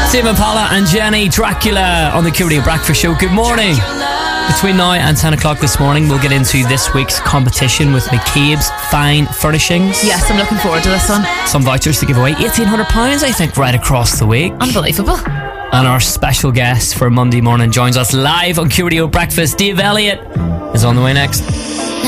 Tame Impala and Jenny Dracula on the QRadio Breakfast Show. Good morning. Between now and 10 o'clock this morning, we'll get into this week's competition with McCabe's Fine Furnishings. Yes, I'm looking forward to this one. Some vouchers to give away, £1,800 I think, right across the week. Unbelievable. And our special guest for Monday morning joins us live on QRadio Breakfast. Dave Elliott is on the way next.